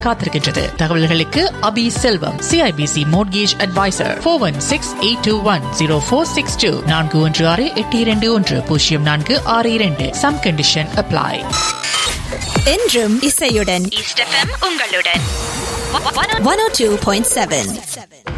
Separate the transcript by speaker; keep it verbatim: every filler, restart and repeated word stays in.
Speaker 1: காத்திருக்கின்றது. தகவல்களுக்கு அபி செல்வம், CIBC mortgage advisor, four one six eight two one zero four six two, நான்கு ஒன்று ஆறு எட்டு இரண்டு ஒன்று பூஜ்ஜியம் நான்கு ஆறு இரண்டு. Some condition apply.
Speaker 2: என்றும் இசையுடன்
Speaker 3: ஈஸ்ட் எஃப்எம் உங்களுடன்
Speaker 2: ஒன் ஓ டூ பாயிண்ட் செவன்.